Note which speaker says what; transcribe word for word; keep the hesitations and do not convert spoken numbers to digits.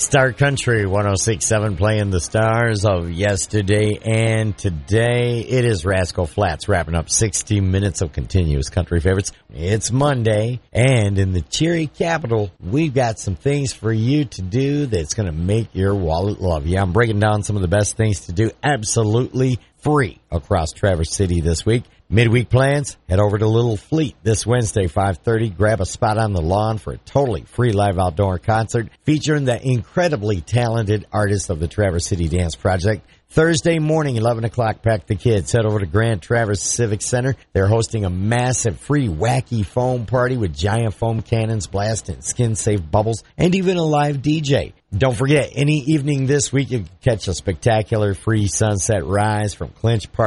Speaker 1: Star Country one oh six point seven playing the stars of yesterday and today. It is Rascal Flatts wrapping up sixty minutes of continuous country favorites. It's Monday, and in the cheery capital, we've got some things for you to do that's going to make your wallet love you. I'm breaking down some of the best things to do absolutely free across Traverse City this week. Midweek plans, head over to Little Fleet this Wednesday, five thirty. Grab a spot on the lawn for a totally free live outdoor concert featuring the incredibly talented artists of the Traverse City Dance Project. Thursday morning, eleven o'clock, pack the kids. Head over to Grand Traverse Civic Center. They're hosting a massive free wacky foam party with giant foam cannons, blasting skin-safe bubbles, and even a live D J. Don't forget, any evening this week, you can catch a spectacular free sunset rise from Clinch Park.